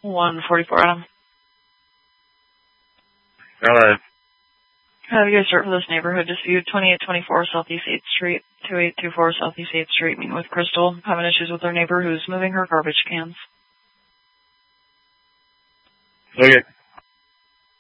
144 Adam. Alright. Have you guys start for this neighborhood dispute, 2824 Southeast 8th Street, 2824 Southeast 8th Street, meeting with Crystal, having issues with her neighbor who's moving her garbage cans. Okay.